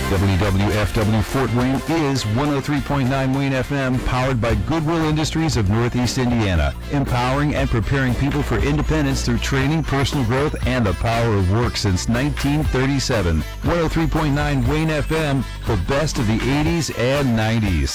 WWFW Fort Wayne is 103.9 Wayne FM, powered by Goodwill Industries of Northeast Indiana, empowering and preparing people for independence through training, personal growth, and the power of work since 1937. 103.9 Wayne FM, the best of the 80s and 90s.